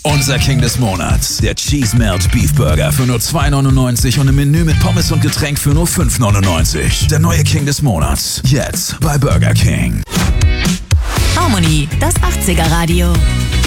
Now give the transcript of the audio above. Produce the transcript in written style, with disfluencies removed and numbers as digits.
Unser King des Monats, der Cheese Melt Beef Burger für nur $2,99 und im Menü mit Pommes und Getränk für nur $5,99. Der neue King des Monats, jetzt bei Burger King. Harmony, das 80er Radio.